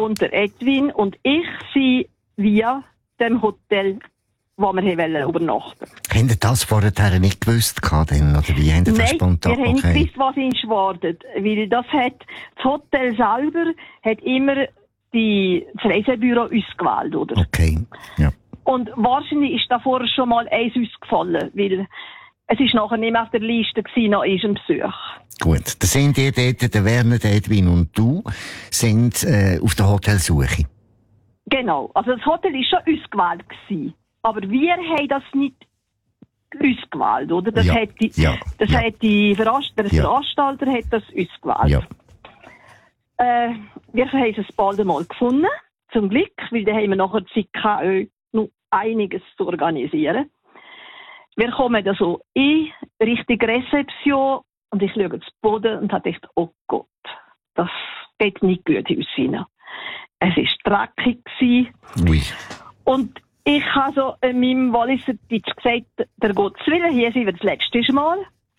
und der Edwin und ich sind via dem Hotel, wo wir übernachten wollten. Habt ihr das vorher nicht gewusst, denn, oder wie habt ihr das spontan? Wir haben nicht gewusst, was uns wartet, weil das Hotel selber hat immer das Reisebüro uns gewählt, oder? Okay, ja. Und wahrscheinlich ist da vorher schon mal eins ausgefallen, weil es ist nachher nicht mehr auf der Liste gewesen, nach unserem Besuch. Gut, da sind ihr dort, der Werner, der Edwin und du, sind auf der Hotelsuche. Genau, also das Hotel war schon uns gewählt gewesen. Aber wir haben das nicht uns gewählt, oder? Das hat der Veranstalter hat das uns gewählt. Ja. Wir haben es bald einmal gefunden, zum Glück, weil dann haben wir nachher Zeit gehabt, noch einiges zu organisieren. Wir kommen da so in Richtung Rezeption und ich schaue zu Boden und habe gedacht, oh Gott, das geht nicht gut in uns hinein. Es war dreckig gewesen. Ui. Und ich habe so in meinem Walliser Deutsch gesagt, der Gottes Willen, hier sind wir das letzte Mal.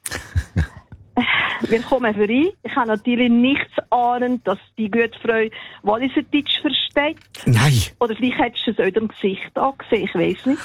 Wir kommen vorbei. Ich habe natürlich nichts ahnend, dass die gute Frau Walliser Deutsch versteht. Nein. Oder vielleicht hättest du es auch im Gesicht angesehen, ich weiss nicht.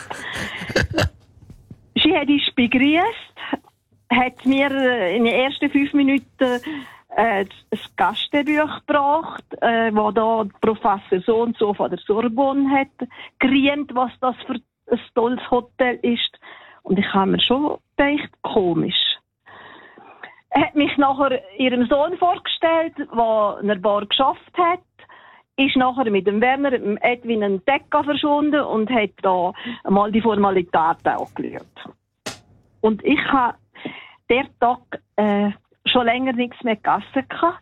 Sie hat uns begrüßt, hat mir in den ersten 5 Minuten ein Gastbuch gebracht, wo da Professor so und so von der Sorbonne hat gerühmt, was das für ein tolles Hotel ist. Und ich habe mir schon gedacht, komisch. Er hat mich nachher ihrem Sohn vorgestellt, der in der Bar geschafft hat, ist nachher mit dem Werner, mit dem Edwin einen Decker verschwunden und hat da mal die Formalitäten angeschaut. Und ich habe der Tag schon länger nichts mehr gegessen.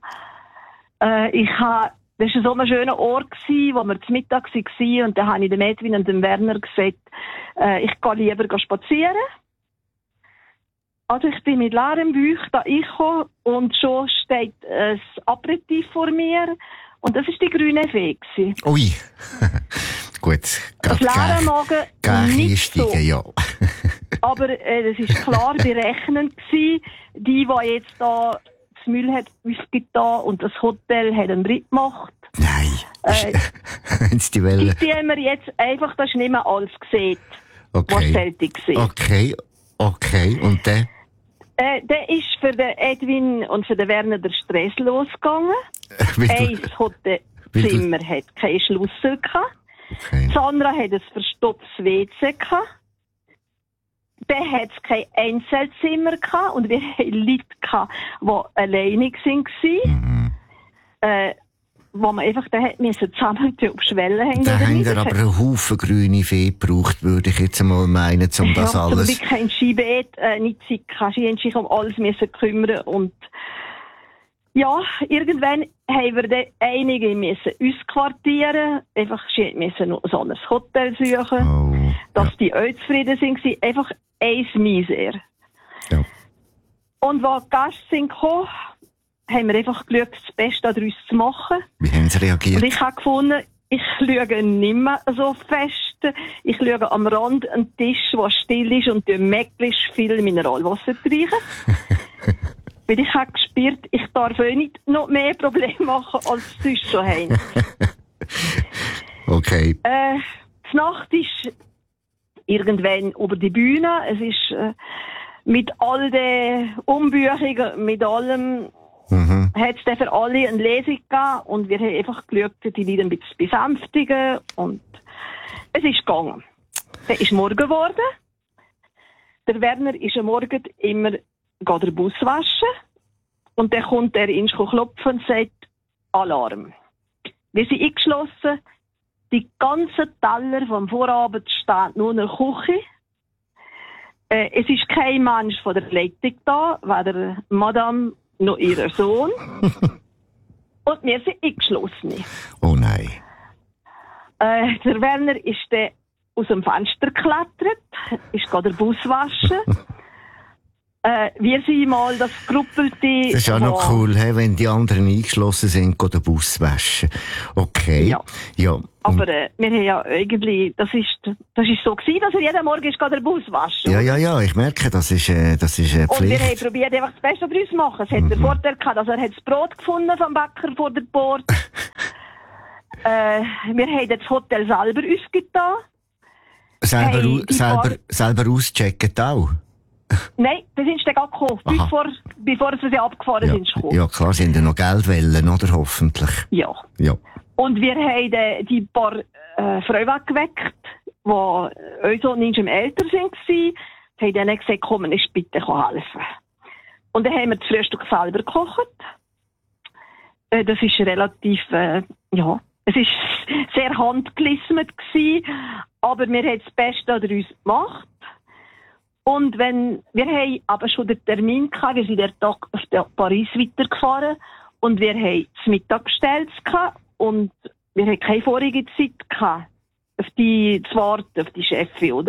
Das war so ein schöner Ort, wo wir zu Mittag waren. Und dann habe ich dem Edwin und dem Werner gesagt, ich gehe lieber spazieren. Also ich bin mit leerem Bauch da reingekommen und schon steht ein Aperitif vor mir. Und das war die grüne Fee. Ui. Gut. Das leere Magen nicht so. Ja. Aber das war klar berechnend gewesen. Die jetzt da das Müll hat aufgetan und das Hotel hat einen Ritt gemacht. Nein. Die Welle. Die haben wir jetzt einfach, das ist nicht mehr alles gesehen, was selten war. Okay. Und dann? Der ist für den Edwin und für den Werner der Stress losgegangen. Ein Hotelzimmer hat keinen Schlüssel gehabt. Okay. Sandra hat ein verstopftes WC gehabt. Dann hat es kein Einzelzimmer gehabt und wir hatten Leute gehabt, die alleine waren. Wo man einfach zusammen auf Schwelle hängen. Da haben wir aber einen Haufen grüne Fee gebraucht, würde ich jetzt einmal meinen, um das alles... Ich kein Skibett, nicht Zeit gehabt. Sie haben sich um alles kümmern und ja, irgendwann haben wir dann einige ausquartieren. Einfach, sie mussten noch so ein Hotel suchen, dass die auch zufrieden sind. Einfach eins Misere. Ja. Und als die Gäste sind gekommen, haben wir einfach geschaut, das Beste daraus zu machen. Wie haben sie reagiert? Und ich habe gefunden, ich schaue nicht mehr so fest. Ich schaue am Rand einen Tisch, der still ist und möglichst viel Mineralwasser trinken. Weil ich habe gespürt, ich darf auch nicht noch mehr Probleme machen, als sie sonst schon haben. Okay. Die Nacht ist irgendwann über die Bühne. Es ist mit all den Umbuchungen, mit allem, hat es dann für alle eine Lesung gegeben und wir haben einfach geschaut, die Leute ein bisschen besänftigen und es ist gegangen. Dann ist morgen geworden. Der Werner ist am Morgen immer den Bus waschen und dann kommt er in klopfen und sagt Alarm. Wir sind eingeschlossen, die ganzen Teller vom Vorabend stehen nur in der Küche. Es ist kein Mensch von der Leitung da, weder Madame noch ihr Sohn. Und wir sind eingeschlossen. Oh nein. Der Werner ist dann aus dem Fenster geklettert, ist den Bus waschen. Wir sind mal das Gruppelte... Das ist auch noch cool, wenn die anderen eingeschlossen sind, den Bus waschen. Okay. Ja. Aber wir haben ja irgendwie... Das ist so gewesen, dass er jeden Morgen ist, den Bus waschen. Ja, ich merke, das ist Pflicht. Und wir haben probiert, einfach das Beste daraus zu machen. Es hat den Vorteil gehabt, dass er das Brot gefunden vom Bäcker vor der Port. Wir haben das Hotel selber ausgetan. Selber auschecken auch? Nein, das sind dann gekommen, bevor sie abgefahren sind. Ja klar, sie haben ja noch Geld wollen, oder? Hoffentlich. Ja. Und wir haben die paar Frauen weggeweckt, die uns so nicht älter waren, haben denen gesagt, komm, ist bitte helfen. Und dann haben wir das Frühstück selber gekocht. Das ist relativ, es ist sehr handgelismet gewesen, aber wir haben das Beste daraus gemacht. Und wir haben aber schon den Termin gehabt, wir sind den Tag auf Paris weitergefahren und wir haben das Mittag gestellt und wir haben keine vorige Zeit gehabt, zu warten, auf die Chefin, oder?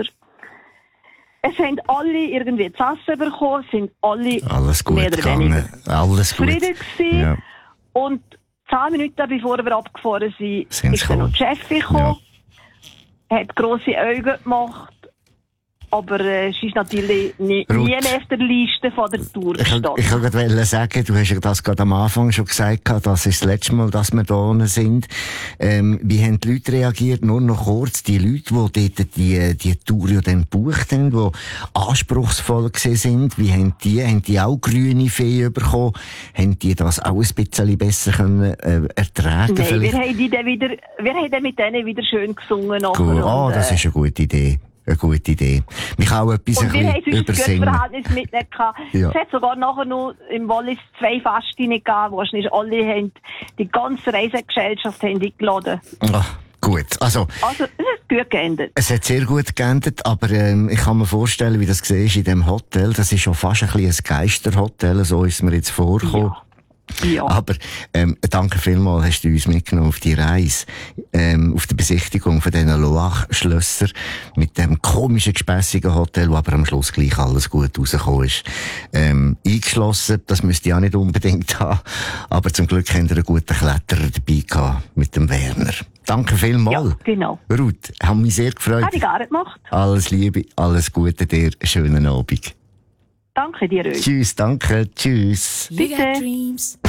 Es haben alle irgendwie zu essen bekommen, sind alle alles gut mehr oder weniger zufrieden gewesen. Ja. Und 10 Minuten bevor wir abgefahren sind, ist dann noch die Chefin gekommen, hat grosse Augen gemacht, aber es ist natürlich nie mehr auf der Liste von der Tour gestanden. Ich wollte gerade sagen, du hast ja das gerade am Anfang schon gesagt, das ist das letzte Mal, dass wir da unten sind. Wie haben die Leute reagiert? Nur noch kurz, die Leute, die dort die Tour ja dann gebucht haben, die anspruchsvoll sind, wie haben die auch grüne Fee bekommen? Haben die das auch ein bisschen besser können ertragen? Nein, wir haben mit denen wieder schön gesungen. Gut. Das ist eine gute Idee. Eine gute Idee. Ich kann auch etwas und wir haben ein bisschen übersingen. Verhältnis mit nicht gehabt. Es hat sogar nachher noch im Wallis 2 Feste gegeben, wo nicht alle haben, die ganze Reisegesellschaft haben eingeladen. Ach, gut. Also, es hat gut geendet. Es hat sehr gut geendet, aber ich kann mir vorstellen, wie das siehst in dem Hotel. Das ist schon fast ein bisschen ein Geisterhotel, so ist es mir jetzt vorgekommen. Ja. Aber danke vielmals, hast du uns mitgenommen auf die Reise, auf die Besichtigung von diesen Loire-Schlösser mit dem komischen, gespässigen Hotel, wo aber am Schluss gleich alles gut rausgekommen ist. Eingeschlossen, das müsste ich auch nicht unbedingt haben, aber zum Glück haben wir einen guten Kletterer dabei gehabt mit dem Werner. Danke vielmals. Ja, genau. Ruth, haben mich sehr gefreut. Habe ich gar nicht gemacht. Alles Liebe, alles Gute dir, schönen Abend. Danke dir, Rös. Tschüss, danke, tschüss. Bitte.